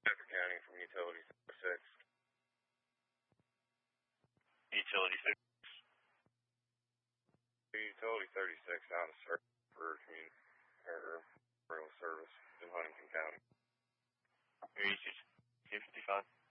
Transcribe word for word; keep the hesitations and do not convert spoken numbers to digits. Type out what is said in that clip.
Becker County from Utility thirty-six. Utility six. Utility thirty-six out of service for community or rural service in Huntington County. Three fifty-five.